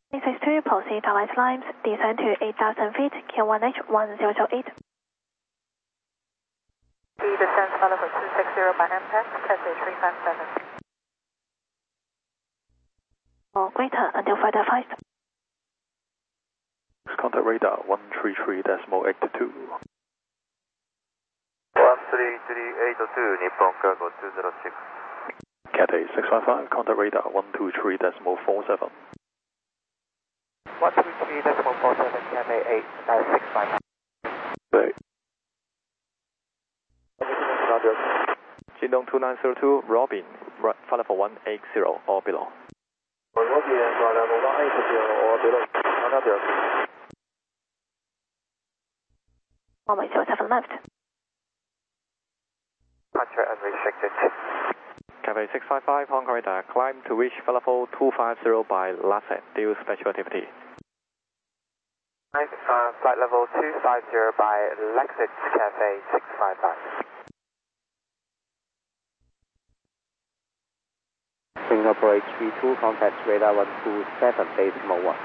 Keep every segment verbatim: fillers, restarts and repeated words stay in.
six two, proceed direct lines, descend to eight thousand feet, Q one H one zero zero eight. The descent follow for two six zero by M P E X, Cathay three five seven. Or greater until further advised. Contact radar one three three point eight two. one three three eight two, Nippon Cargo two zero six. Cathay six five five, contact radar one two three point four seven. one two three point four seven, Cathay eight six five five. Right. Jingdong two nine zero two, Robin, follow for one eight zero or below. Robin, follow one eight zero or below. one zero seven left. Departure unrestricted. Cathay six five five, Hong Kong radar, climb to reach level two five zero by Lassen, due special activity. Nice, uh, flight level two five zero by Lexit, Cathay six five five. Singapore H three two, contact radar one two seven, decimal one.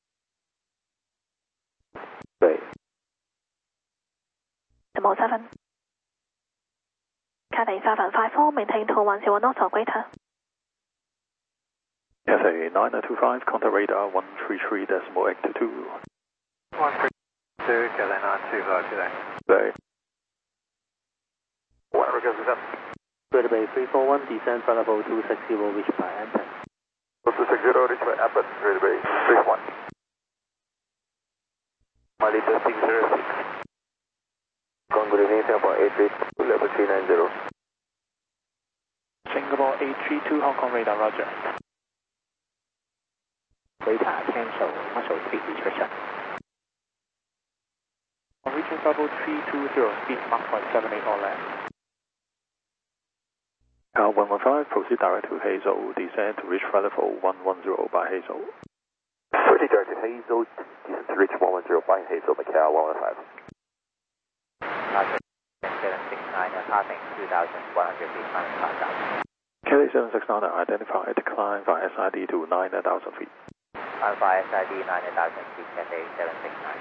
Right. Decimal seven. Cathay seven five four, maintain two one zero knots or greater. Cathay nine two five, contact radar one three three point eight two. one three two, Cathay nine two five today. Right. One request up. Greater Bay three four one, descend for level two six zero, reach by M P E X. two six zero, reach by Abbott, Greater Bay three one. Malita six zero six. Good evening, Singapore eight three two, level three nine zero. Singapore eight three two, Hong Kong radar, roger. Radar cancel, muscle speed restriction. On reaching level three two zero, speed Mach one seven eight or less. Cal one one five, proceed direct to Hazel, descend to reach flight level one one zero by Hazel. Proceed direct to Hazel, descend to reach one one zero by Hazel, Macau one one five. seven six nine, passing two thousand one hundred feet, five thousand. Cathay seven six nine, identify decline via S I D to nine thousand feet. Alpha S I D nine thousand feet, Cathay seven six nine.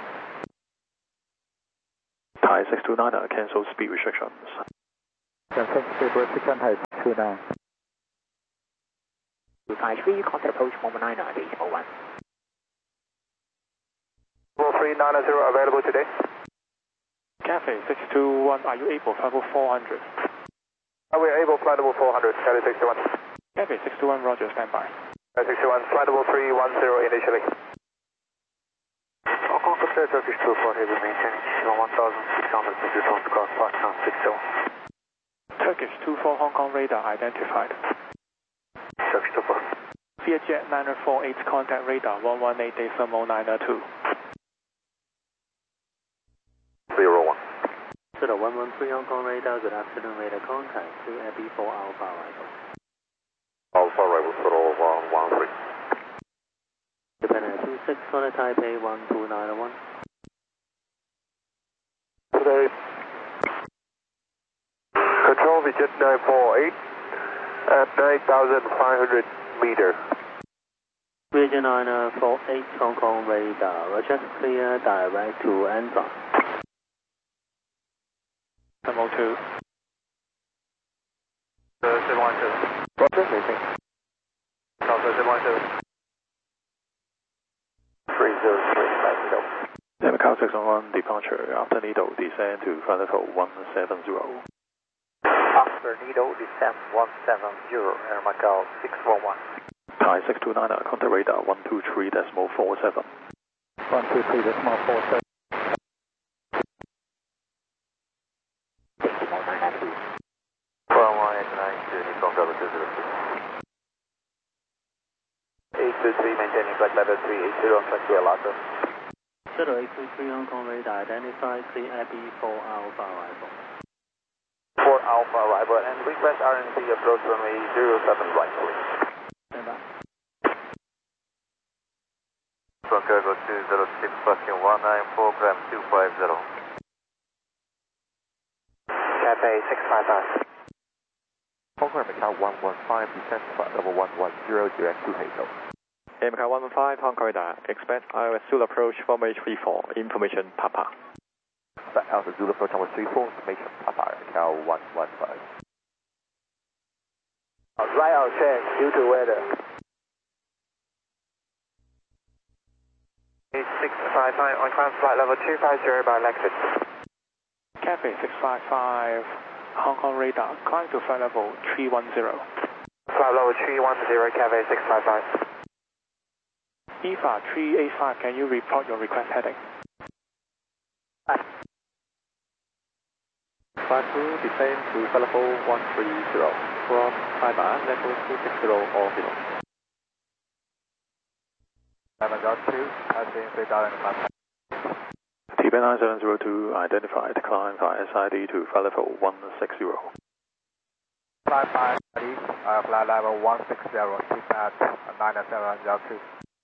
Thai six two nine, cancel speed restrictions. two five three, contact approach one one nine, decimal one. four three nine zero available today. Cathay six two one, are you able? Flight level four hundred. Are we able, flight level four hundred, Cathay six two one. Cathay six two one, roger, standby. Cathay six two one, flight level three one zero initially. Hong Kong Cathay Turkish two four, heavy maintaining one thousand six hundred meters on cross Pakistan six zero. Turkish two four, Hong Kong radar identified. Turkish two four. Vietjet nine four eight, contact radar one one eight decimal nine two. zero one. zero one one three, Hong Kong radar, good afternoon, radar contact, three A B four Alpha arrival. Alpha arrival, zero one one three. Japan Air two six, Solid Taipei one two nine one. Today. Control Vietjet nine four eight at nine thousand five hundred meter. Region nine four eight, Hong Kong radar, roger, clear direct to Andron. Demo two. seven one seven. Roger, racing. Alpha seven one seven. three zero three, five zero. Macau six one one, departure after Nido, descend to flight level one seven zero. After Nido, descent one seven zero, Air Macau six one one. Thai six two nine, contact radar one two three decimal four seven. one two three decimal four seven. Decimal nine two. one one eight nine two, Nippon Cargo two zero six. eight two three, maintaining flight level three eight zero, twenty Alata. zero eight three three, Hong Kong radar, identify three A B four Alpha arrival. four Alpha arrival and request R N C approach runway zero seven right, please. Stand by. Nippon Cargo two zero six, passing one nine four, climb two five zero. Cathay six five five. Hong Kong Macau one one five, descend flight level one one zero, direct to Hazel. Air Macau one one five, Hong Kong radar. Expect I O S Zulu approach formation three four. Information Papa. Alpha Zulu approach number three four, information Papa, Air Macau one one five. Right out change due to weather. six five five on climb flight level two five zero by Lexus. Cathay six five five, Hong Kong radar, climb to flight level three one zero. Flight level three one zero, Cathay six five five. E F A three eight five, can you report your request heading? Five two, descend to flight level one three zero. From Taiwan, level two six zero or below. Amazon two, passing three thousand five hundred. T B nine seven zero two, identified, climb via S I D to flight level one six zero. Flight five, uh, flight level one six zero, keep at nine seven zero two.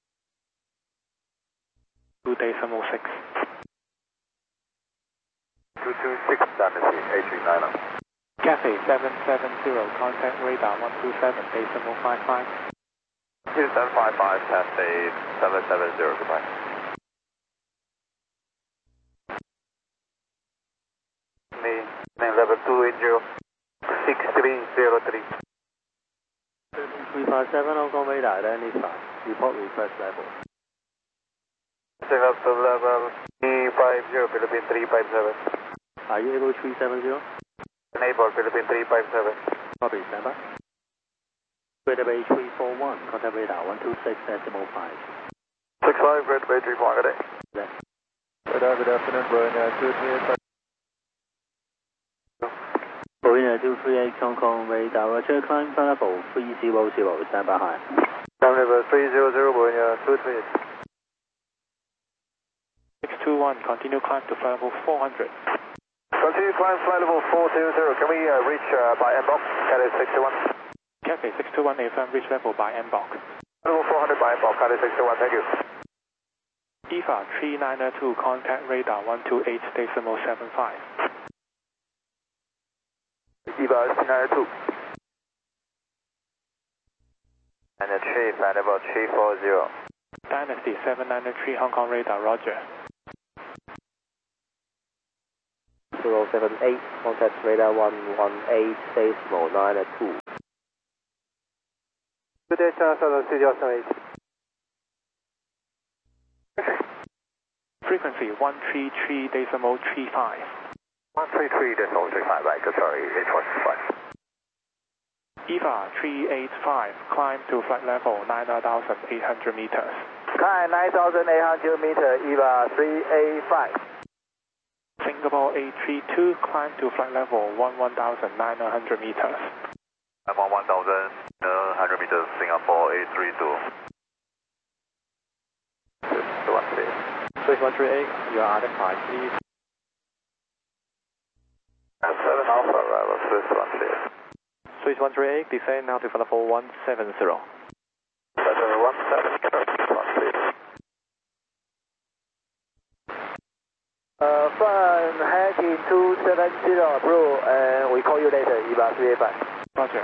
two decimal six. two two six, Dynasty, A three nine zero. Cathay seven seven zero, contact radar one two seven, decimal five five. two seven five five, Cathay seven seven zero, goodbye. Me, name level two eight zero, six three zero three. three five seven Hong Kong radar, identify, report request level. Take up to level three five zero, Philippine three five seven. Are you able three seven zero? Enable Philippine three five seven. Copy, stand by. Radar Bay three four one, contact radar one two six decimal five. six five, Red Bay three four, good day. Yes. Radar, good afternoon, Brunei two three eight. Brunei two three eight Hong Kong radar, roger, climb flight level three zero zero, stand by high. Climb level three zero zero, Brunei two three eight. six two one, continue climb to flight level four hundred. Continue climb flight level four two zero. Can we uh, reach uh, by M box? Cathay six two one. Cathay six two one, A F M, reach level by M box. Level four hundred by M box, Cathay six two one, thank you. E F A three nine two, contact radar one two eight decimal seven five. E V A three nine two. And the three, flight level three four zero. Dynasty seven nine three, Hong Kong radar, roger. zero seven eight, contact radar one one eight, decimal nine two. Good day, China Southern zero seven eight. Frequency one three three decimal three five. one three three decimal three five, right, good, sorry, it was fine. E V A three eight five, climb to flight level nine thousand eight hundred meters. Climb nine thousand eight hundred meter, E V A three eight five. Singapore eight three two, climb to flight level one one thousand nine hundred meters. I'm on one thousand nine hundred meters, Singapore eight three two. Swiss one three eight, you are identified, please. seven Alpha, arrival, Swiss one three eight. Swiss one three eight, descend now to flight level one seven zero. Level one seven zero. Uh, front heading two seven zero, bro, and we call you later, E V A three eight five. Roger.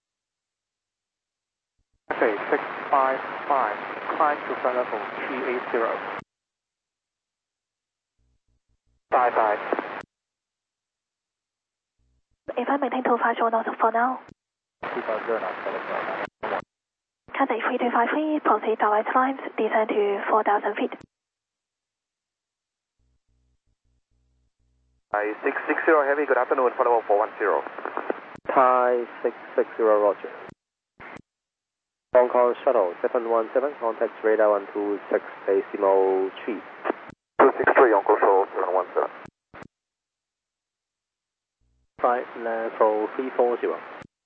Cathay six five five, climb to flight level three eight zero. Five five. If I maintain two five zero knots for now. Two five zero knots. Cathay three two five three, proceed direct climbs, descend to four thousand feet. Thai six six zero Heavy, good afternoon, flight level four one zero. Thai six six zero, roger. Hong Kong shuttle seven one seven, contact radar one two six decimal three. two six three, Hong Kong shuttle seven one seven. Flight level three four zero.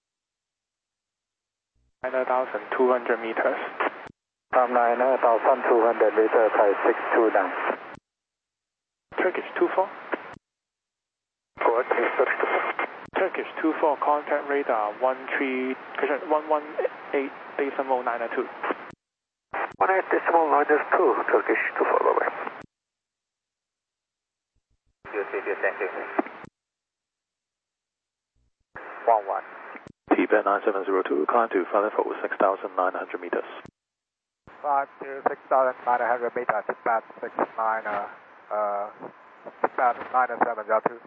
nine thousand two hundred meters. From nine thousand two hundred meters, Thai six two nine. Turkish two four. Correct, Turkish two four, contact radar one three, one one eight decimal nine two. one eight decimal nine two, Turkish two four, bye bye. Good, good, good, thank you. one one. T B nine seven zero two, climb to flight level six thousand nine hundred meters. five to six thousand nine hundred meters, Tibet six nine, uh, uh, Tibet nine seven zero two.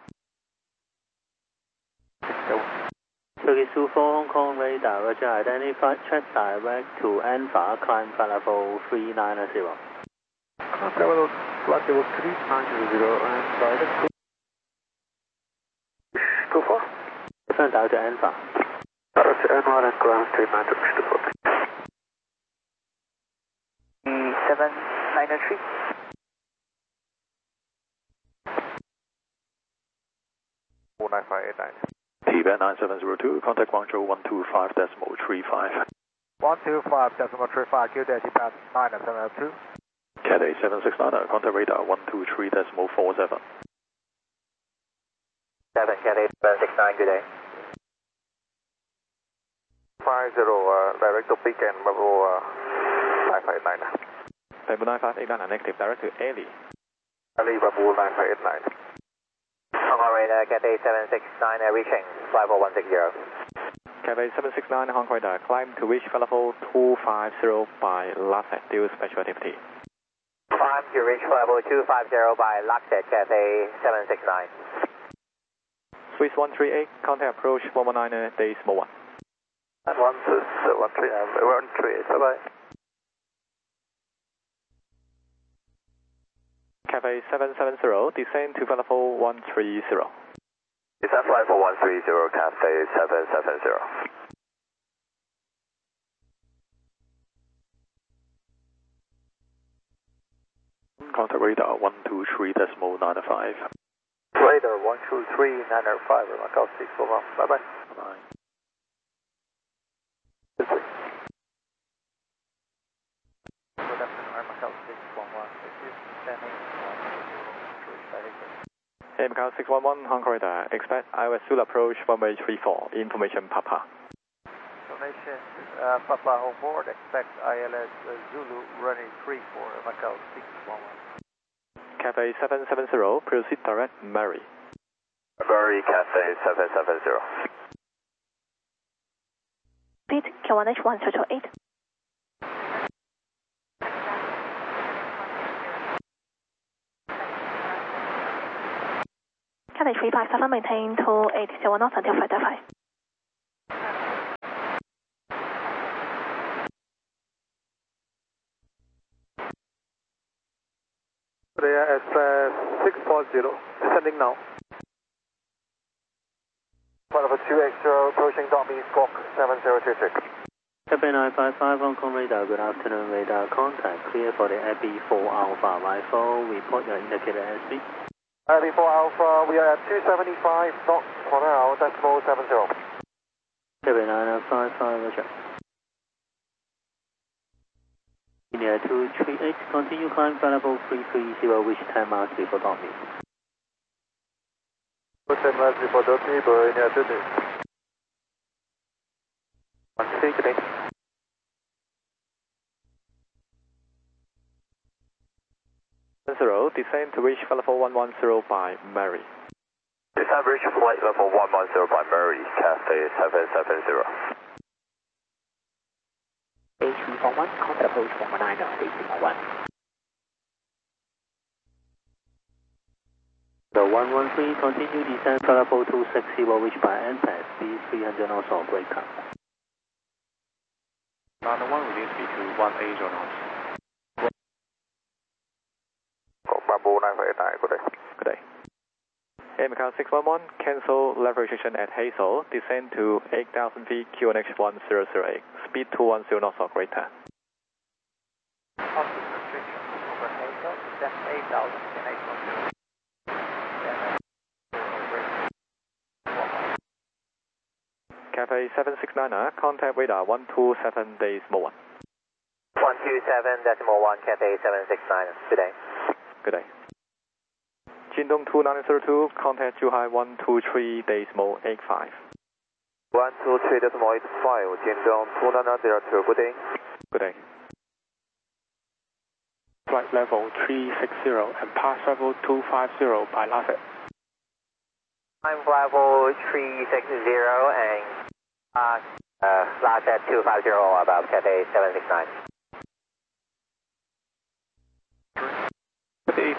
Turkish two four Hong Kong radar, Roger, identify, check direct to Alpha, climb flight level three nine zero. Climb level, flight level three nine zero and direct to... two four? Turn down to Alpha. Direct to N one and ground three nine two four. seven nine three. four nine five eight nine. Tibet nine seven zero two, contact Guangzhou one two five decimal three five. one two five decimal three five, Q day Tibet nine seven zero two. Cathay seven six nine, contact radar one two three decimal four seven. seven, Cathay seven six nine, good day. five zero, uh, direct to Pekin, level uh, nine five eight nine. Level nine five eight nine, negative, direct to Ali. Ali, level nine five eight nine. Hong Kong radar, Cathay seven six nine, uh, reaching five four one six zero. Cathay seven six nine, Hong Kong radar, climb to reach flight level two five zero by Laset, due special activity. Climb to reach level two five zero by Laset, Cathay seven six nine. Swiss one three eight, contact approach one one nine, uh, decimal one. one six one three, one three eight, bye bye. Cathay seven seven zero, descend to flight level one three zero. Descend flight for one three zero, Cathay seven seven zero. Contact radar one two three decimal nine five. Radar one two three nine five, Macau six four one, bye bye. Bye. Good afternoon, I'm Macau six one one. This is descending Hey, Macau six one one, Hong Kong radar, expect I O S Zulu approach runway three four, information Papa. Information, uh, Papa on board, expect I L S uh, Zulu running three four, Macau six one one. Cathay seven seven zero, proceed direct Mary. Mary, Cathay seven seven zero. Speed Q one H one zero two eight. Cathay three five seven, maintain to eight zero knots until flight five. Korea Express six four zero, descending now. Flight level two X zero, approaching Dotme Squawk seven zero two six. Cathay nine five five, Hong Kong radar, good afternoon, radar contact, clear for the Abbey four Alpha, rifle, report your indicator airspeed. Abbey four Alpha, we are at two seventy-five knots per hour, decimal seven zero. Cathay nine five five, roger. India two three eight, continue climb flight level three three zero, reach ten miles before Dotme. ten miles before Dotme, India two two. one three, good day. Zero, descend to reach flight level one one zero by Mary. Descend reach flight level one one zero by Mary, Cathay seven seven zero. H three four one, contact approach one one nine, decimal one. The one one three, continue descend flight level two six zero, reach by N P A S, speed three hundred knots or greater. Nano one, release speed to one eight zero knots. Bamboo nine five eight nine, good day. Good day. Hey, Macau six one one, cancel level restriction at Hazel, descend to eight thousand feet, Q N H one zero zero eight, speed two one zero knots or greater. Altitude restriction over Hazel, descend eight thousand, Q N H one zero. Cathay seven six nine, contact radar one two seven decimal one. one two seven decimal one, Cathay seven six nine, good day. Good day. Jindong two nine zero two, contact Zhuhai one two three decimal eight five. one two three decimal eight five, Jindong two nine zero two, good day. Good day. Flight level three six zero and pass level two five zero by Laset. I'm level three six zero and uh, uh, Laset two five zero above Cathay seven six nine.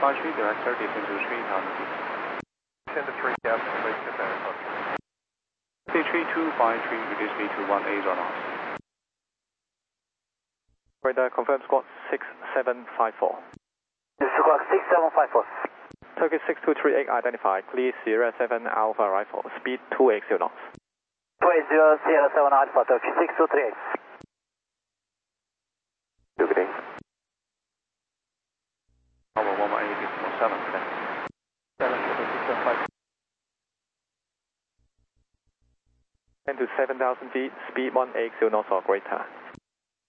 five three, director, descend to three thousand feet. ten to three, Captain, please get that approach. C three two five three, reduce speed to one eight knots. Radar confirm squawk six seven five four. Squawk six seven five four. Turkish six two three eight identified, clear Sierra seven Alpha Rifle, speed two eighty knots. two eighty Sierra seven Alpha, Turkish six two three eight. Good day. Number one one eight decimal seven, okay. seven triple six seven five. ten to seven thousand feet, speed one eighty knots or greater.